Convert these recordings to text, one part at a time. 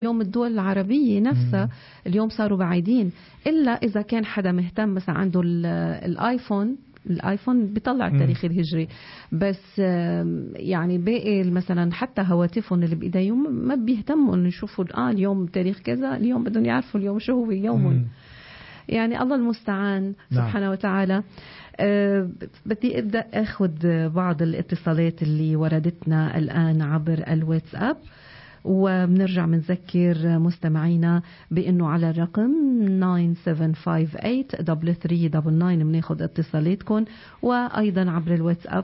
اليوم الدول العربية نفسها اليوم صاروا بعيدين، إلا إذا كان حدا مهتم مثلا عنده الآيفون بيطلع التاريخ الهجري، بس يعني باقي مثلا حتى هواتفهم اللي بإيديهم ما بيهتموا إنه يشوفوا اليوم تاريخ كذا، اليوم بدهم يعرفوا اليوم شو هو يومهم. يعني الله المستعان سبحانه وتعالى. بدي أبدأ أخذ بعض الاتصالات اللي وردتنا الآن عبر الواتساب، وبنرجع منذكر مستمعينا بأنه على الرقم 9758-3399 بناخد اتصالاتكم، وأيضا عبر الواتساب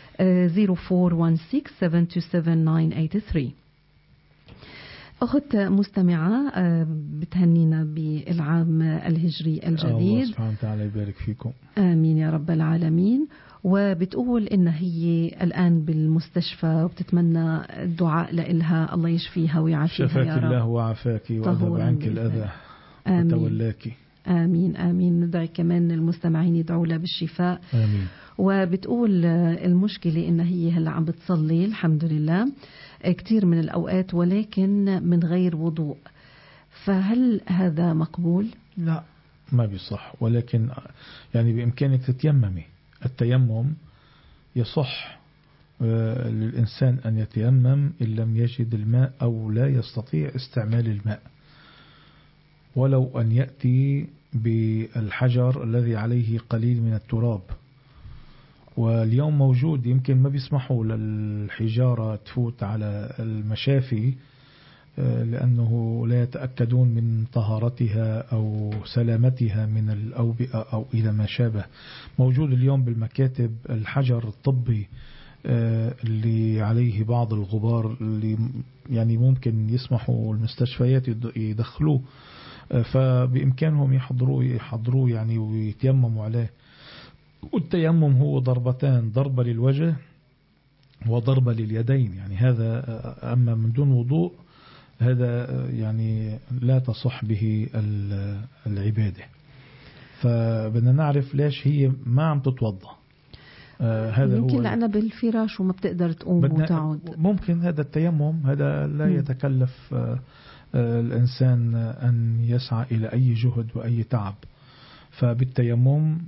0416-727-983. أخت مستمعة بتهنينا بالعام الهجري الجديد. الله سبحانه وتعالى يبارك فيكم. آمين يا رب العالمين. وبتقول إن هي الآن بالمستشفى وبتتمنى الدعاء لإلها، الله يشفيها ويعافيها شفاك يا رب. الله وعافاك وأذهب عنك الأذى وتولاك. آمين آمين. ندعي كمان المستمعين يدعوا لها بالشفاء. آمين. وبتقول المشكلة إن هي هلا عم بتصلي الحمد لله كتير من الأوقات، ولكن من غير وضوء، فهل هذا مقبول؟ لا ما بيصح، ولكن يعني بإمكانك تتيممي. التيمم يصح للإنسان أن يتيمم إن لم يجد الماء أو لا يستطيع استعمال الماء، ولو أن يأتي بالحجر الذي عليه قليل من التراب. واليوم موجود، يمكن ما بيسمحوا للحجارة تفوت على المشافي لأنه لا يتأكدون من طهارتها أو سلامتها من الأوبئة أو إلى ما شابه. موجود اليوم بالمكاتب الحجر الطبي اللي عليه بعض الغبار، اللي يعني ممكن يسمحوا المستشفيات يدخلوه، فبإمكانهم يحضروه يعني ويتيمموا عليه. والتيمم هو ضربتان، ضربة للوجه وضربة لليدين، يعني هذا أما من دون وضوء هذا يعني لا تصح به العبادة. فبدنا نعرف ليش هي ما عم تتوضأ. هذا يمكن هو لأنها بالفراش وما بتقدر تقوم وتعود. ممكن هذا التيمم هذا لا يتكلف الإنسان أن يسعى إلى أي جهد وأي تعب، فبالتيمم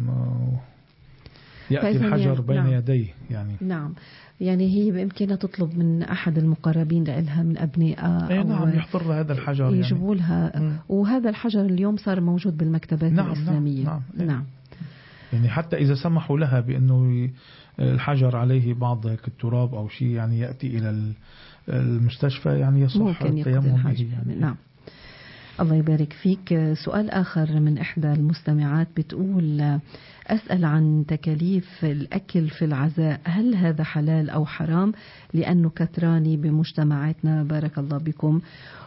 يأتي الحجر بين يديه يعني. نعم، يعني هي بإمكانها تطلب من أحد المقربين لها من أبنائها نعم يحضر هذا الحجر يجيبوا لها يعني. وهذا الحجر اليوم صار موجود بالمكتبات الإسلامية. نعم. يعني حتى إذا سمحوا لها بأنه الحجر عليه بعض التراب أو شيء يعني يأتي إلى المستشفى، يعني يصح التيمم به يعني. نعم. الله يبارك فيك. سؤال آخر من إحدى المستمعات بتقول أسأل عن تكاليف الأكل في العزاء، هل هذا حلال أو حرام؟ لأنه كثراني بمجتمعاتنا بارك الله بكم،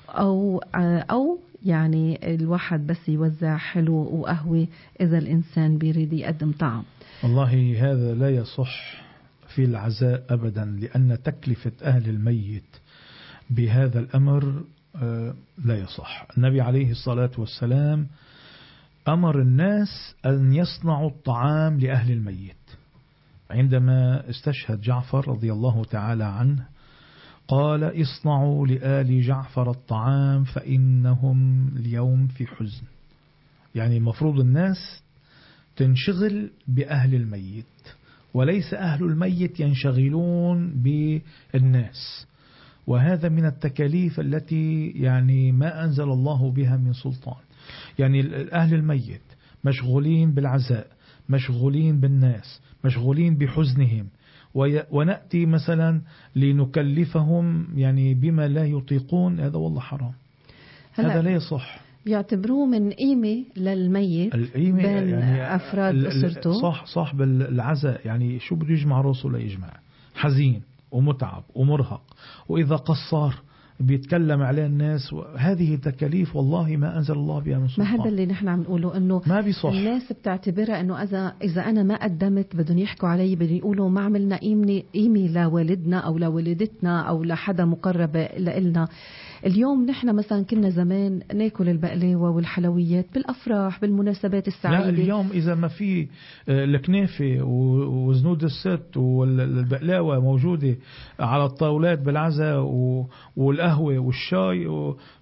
أو يعني الواحد بس يوزع حلو وقهوة إذا الإنسان بيريد يقدم طعام. والله هذا لا يصح في العزاء أبدا، لأن تكلفة أهل الميت بهذا الأمر لا يصح. النبي عليه الصلاة والسلام أمر الناس أن يصنعوا الطعام لأهل الميت. عندما استشهد جعفر رضي الله تعالى عنه قال اصنعوا لآل جعفر الطعام فإنهم اليوم في حزن. يعني المفروض الناس تنشغل بأهل الميت، وليس أهل الميت ينشغلون بالناس. وهذا من التكاليف التي يعني ما أنزل الله بها من سلطان. يعني أهل الميت مشغولين بالعزاء، مشغولين بالناس، مشغولين بحزنهم، ونأتي مثلا لنكلفهم يعني بما لا يطيقون. هذا والله حرام، هذا لا يصح. يعتبروه من قيمة للميت بين يعني أفراد أسرته. صاحب العزاء يعني شو بده يجمع راسه لا يجمع، حزين ومتعب ومرهق، وإذا قصر بيتكلم عليه الناس. هذه تكاليف والله ما أنزل الله بها من سلطان. ما هذا اللي نحن عم نقوله، إنه ما بيصح. الناس بتعتبرها إنه إذا أنا ما قدمت بدهم يحكوا علي، بدهم يقولوا ما عملنا قيمة لوالدنا أو لوالدتنا أو لحدا مقرب لإلنا. اليوم نحن مثلا كنا زمان ناكل البقلاوة والحلويات بالأفراح بالمناسبات السعيدة. لا اليوم إذا ما في الكنافة وزنود الست والبقلاوة موجودة على الطاولات بالعزاء والقهوة والشاي